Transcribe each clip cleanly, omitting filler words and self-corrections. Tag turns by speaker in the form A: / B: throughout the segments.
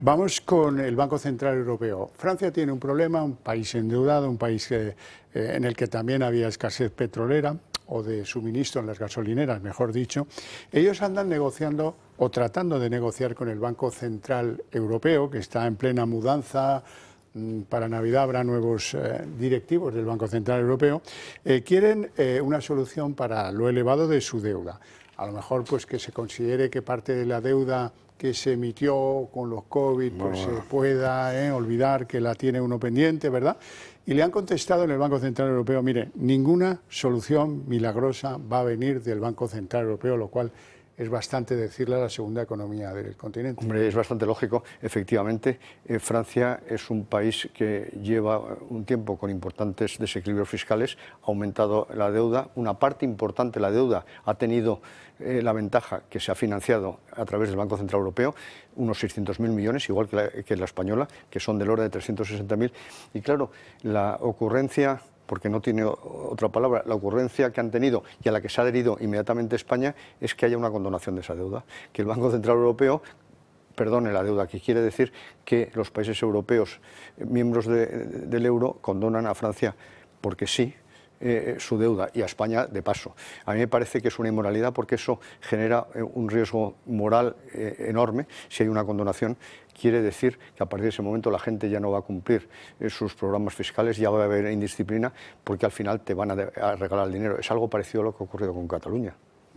A: Vamos con el Banco Central Europeo. Francia tiene un problema, un país endeudado, un país en el que también había escasez petrolera o de suministro en las gasolineras, mejor dicho. Ellos andan negociando o tratando de negociar con el Banco Central Europeo, que está en plena mudanza. Para Navidad habrá nuevos directivos del Banco Central Europeo. Quieren una solución para lo elevado de su deuda. A lo mejor pues que se considere que parte de la deuda que se emitió con los COVID, pues se pueda olvidar que la tiene uno pendiente, ¿verdad? Y le han contestado en el Banco Central Europeo, mire, ninguna solución milagrosa va a venir del Banco Central Europeo, lo cual es bastante decirle a la segunda economía del continente.
B: Hombre, es bastante lógico. Efectivamente, Francia es un país que lleva un tiempo con importantes desequilibrios fiscales, ha aumentado la deuda, una parte importante de la deuda ha tenido la ventaja que se ha financiado a través del Banco Central Europeo, unos 600.000 millones, igual que la española, que son del orden de 360.000. Y claro, la ocurrencia, porque no tiene otra palabra, la ocurrencia que han tenido y a la que se ha adherido inmediatamente España es que haya una condonación de esa deuda, que el Banco Central Europeo perdone la deuda, que quiere decir que los países europeos, miembros del euro, condonan a Francia porque sí, su deuda, y a España de paso. A mí me parece que es una inmoralidad porque eso genera un riesgo moral enorme. Si hay una condonación, quiere decir que a partir de ese momento la gente ya no va a cumplir sus programas fiscales, ya va a haber indisciplina porque al final te van a regalar el dinero. Es algo parecido a lo que ha ocurrido con Cataluña.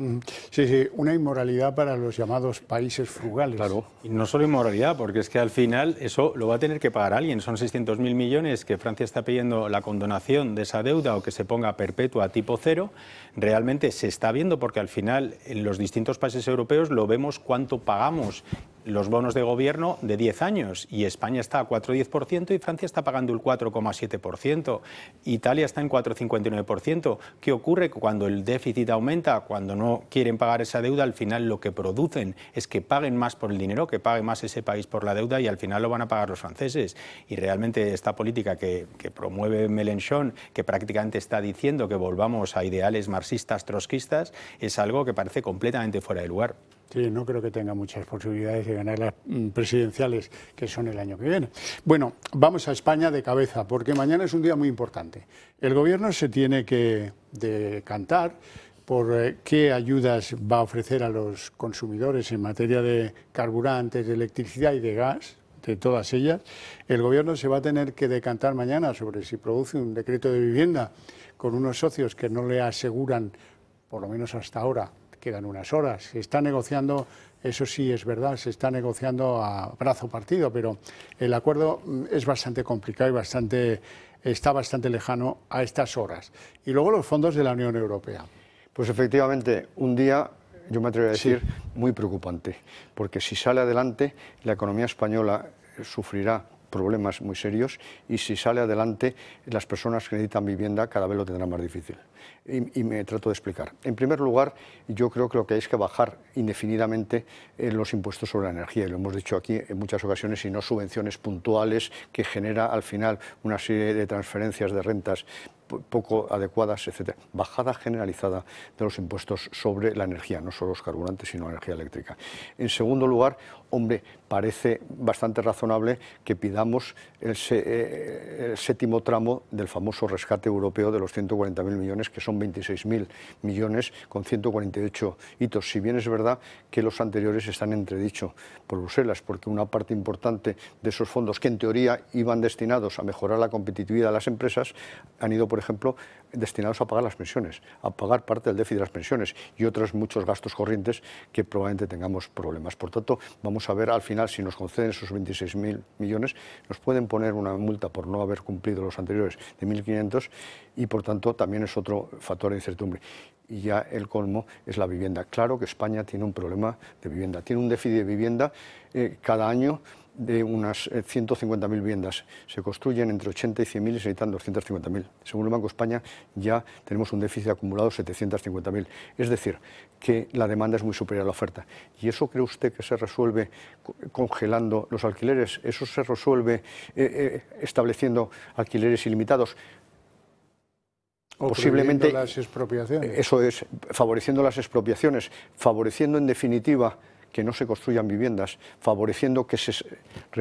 A: Sí, sí, una inmoralidad para los llamados países frugales.
C: Claro, y no solo inmoralidad, porque es que al final eso lo va a tener que pagar alguien. Son 600.000 millones que Francia está pidiendo la condonación de esa deuda o que se ponga perpetua a tipo cero. Realmente se está viendo porque al final en los distintos países europeos lo vemos cuánto pagamos los bonos de gobierno de 10 años y España está a 4,10% y Francia está pagando el 4,7%, Italia está en 4,59%. ¿Qué ocurre? Cuando el déficit aumenta, cuando no quieren pagar esa deuda, al final lo que producen es que paguen más por el dinero, que pague más ese país por la deuda y al final lo van a pagar los franceses. Y realmente esta política que promueve Mélenchon, que prácticamente está diciendo que volvamos a ideales marxistas, trotskistas, es algo que parece completamente fuera de lugar.
A: Sí, no creo que tenga muchas posibilidades de ganar las presidenciales que son el año que viene. Bueno, vamos a España de cabeza, porque mañana es un día muy importante. El gobierno se tiene que decantar por qué ayudas va a ofrecer a los consumidores en materia de carburantes, de electricidad y de gas, de todas ellas. El gobierno se va a tener que decantar mañana sobre si produce un decreto de vivienda con unos socios que no le aseguran, por lo menos hasta ahora, quedan unas horas. Se está negociando, eso sí es verdad, se está negociando a brazo partido, pero el acuerdo es bastante complicado y está bastante lejano a estas horas. Y luego los fondos de la Unión Europea.
B: Pues efectivamente, un día, yo me atrevo a decir, muy preocupante, porque si sale adelante, la economía española sufrirá problemas muy serios y si sale adelante, las personas que necesitan vivienda cada vez lo tendrán más difícil. Y me trato de explicar. En primer lugar, yo creo que lo que hay es que bajar indefinidamente los impuestos sobre la energía, y lo hemos dicho aquí en muchas ocasiones, y no subvenciones puntuales que genera al final una serie de transferencias de rentas poco adecuadas, etcétera. Bajada generalizada de los impuestos sobre la energía, no solo los carburantes, sino la energía eléctrica. En segundo lugar, hombre, parece bastante razonable que pidamos el séptimo tramo del famoso rescate europeo de los 140.000 millones, que son 26.000 millones con 148 hitos. Si bien es verdad que los anteriores están entredicho por Bruselas, porque una parte importante de esos fondos, que en teoría iban destinados a mejorar la competitividad de las empresas, han ido, por ejemplo, destinados a pagar las pensiones, a pagar parte del déficit de las pensiones y otros muchos gastos corrientes que probablemente tengamos problemas. Por tanto, vamos a ver al final si nos conceden esos 26.000 millones, nos pueden poner una multa por no haber cumplido los anteriores de 1.500 y, por tanto, también es otro factor de incertidumbre. Y ya el colmo es la vivienda. Claro que España tiene un problema de vivienda, tiene un déficit de vivienda cada año de unas 150.000 viviendas. Se construyen entre 80 y 100.000 y se necesitan 250.000. Según el Banco de España, ya tenemos un déficit acumulado de 750.000. Es decir, que la demanda es muy superior a la oferta. ¿Y eso cree usted que se resuelve congelando los alquileres? ¿Eso se resuelve estableciendo alquileres ilimitados?
A: O
B: posiblemente
A: las expropiaciones.
B: Eso es, favoreciendo las expropiaciones, favoreciendo en definitiva que no se construyan viviendas, favoreciendo que se